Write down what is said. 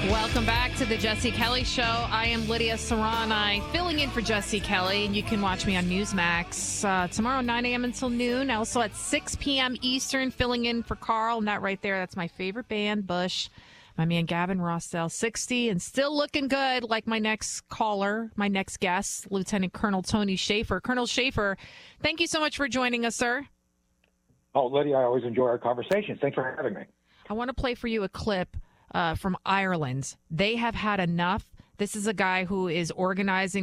Welcome back to the Jesse Kelly Show. I am Lydia Serrani, filling in for Jesse Kelly, and you can watch me on Newsmax tomorrow, 9 a.m. until noon. Also at 6 p.m. Eastern, filling in for Carl, and that right there, that's my favorite band, Bush. My man Gavin Rossdale, 60, and still looking good, like my next caller, my next guest, Lieutenant Colonel Tony Shaffer. Colonel Shaffer, thank you so much for joining us, sir. Oh, Lydia, I always enjoy our conversations. Thanks for having me. I want to play for you a clip from Ireland. They have had enough. This is a guy who is organizing